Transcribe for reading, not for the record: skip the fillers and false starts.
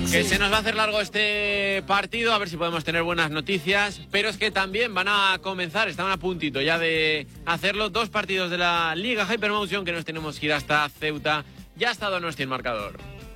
Que se nos va a hacer largo este partido, a ver si podemos tener buenas noticias, pero es que también van a comenzar, están a puntito ya de hacerlo, 2 partidos de la Liga Hypermotion que nos tenemos que ir hasta Ceuta. Ya ha estado nuestro marcador.